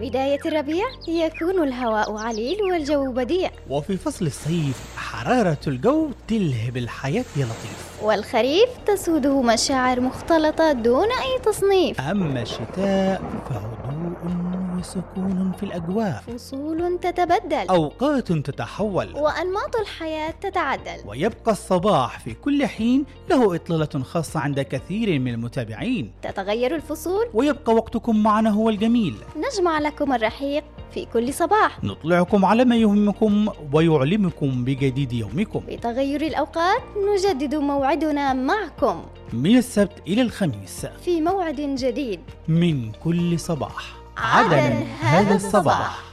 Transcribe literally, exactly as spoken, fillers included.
بداية الربيع يكون الهواء عليل والجو بديع، وفي فصل الصيف حرارة الجو تلهب الحياة يا لطيف، والخريف تسوده مشاعر مختلطة دون أي تصنيف. أما الشتاء فهدوء وسكون في الأجواء، فصول تتبدل، أوقات تتحول، وأنماط الحياة تتعدل. ويبقى الصباح في كل حين له إطلالة خاصة عند كثير من المتابعين. تتغير الفصول ويبقى وقتكم معنا هو الجميل، نجمع لكم الرحيق في كل صباح، نطلعكم على ما يهمكم ويعلمكم بجديد يومكم. بتغير الأوقات نجدد موعدنا معكم من السبت إلى الخميس في موعد جديد من كل صباح. عدن هذا الصباح.